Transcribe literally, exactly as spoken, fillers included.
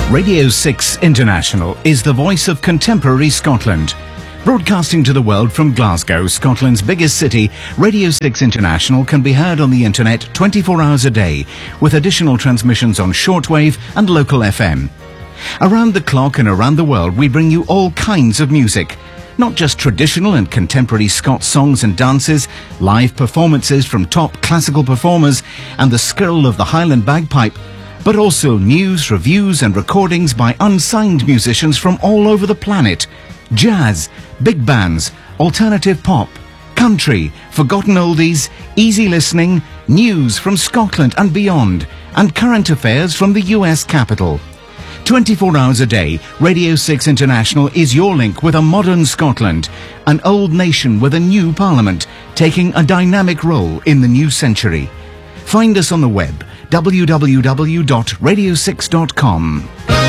Radio six International is the voice of contemporary Scotland. Broadcasting to the world from Glasgow, Scotland's biggest city, Radio six International can be heard on the internet twenty-four hours a day, with additional transmissions on shortwave and local F M. Around the clock and around the world, we bring you all kinds of music. Not just traditional and contemporary Scots songs and dances, live performances from top classical performers and the skirl of the Highland bagpipe, but also news, reviews and recordings by unsigned musicians from all over the planet. Jazz, big bands, alternative pop, country, forgotten oldies, easy listening, news from Scotland and beyond, and current affairs from the U S capital. twenty-four hours a day, Radio six International is your link with a modern Scotland, an old nation with a new parliament, taking a dynamic role in the new century. Find us on the web, w w w dot radio six dot com.